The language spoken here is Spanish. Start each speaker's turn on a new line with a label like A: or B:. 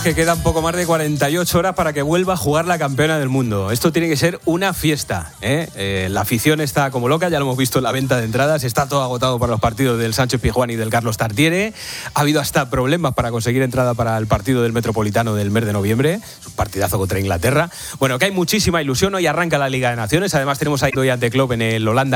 A: que quedan poco más de 48 horas para que vuelva a jugar la campeona del mundo. Esto tiene que ser una fiesta, ¿eh? La afición está como loca, ya lo hemos visto en la venta de entradas, está todo agotado para los partidos del Sánchez Pizjuán y del Carlos Tartiere. Ha habido hasta problemas para conseguir entrada para el partido del Metropolitano del mes de noviembre, es un partidazo contra Inglaterra. Bueno, que hay muchísima ilusión, hoy arranca la Liga de Naciones, además tenemos a Idoia de Club en el Holanda